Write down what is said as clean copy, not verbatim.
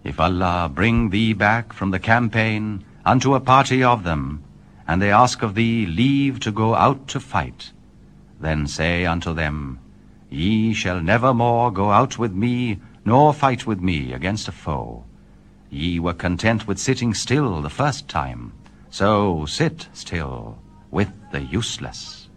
If Allah bring thee back from the campaign unto a party of them, and they ask of thee leave to go out to fight, then say unto them, Ye shall never more go out with me, nor fight with me against a foe. Ye were content with sitting still the first time, so sit still with the useless.